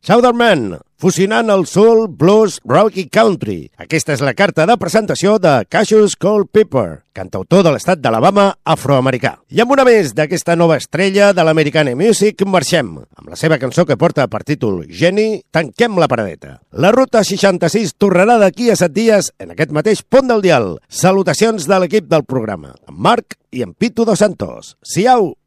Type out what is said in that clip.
Chowderman, fusionant el soul, blues, rock i country. Aquesta és la carta de presentació de Cassius Cole Pepper, cantautor de l'estat d'Alabama afroamericà. I amb una més d'aquesta nova estrella de l'Americana Music marxem. Amb la seva cançó que porta per títol Jenny, tanquem la paradeta. La Ruta 66 tornarà d'aquí a 7 dies en aquest mateix punt del dial. Salutacions de l'equip del programa, en Marc i en Pitu dos Santos. Siau!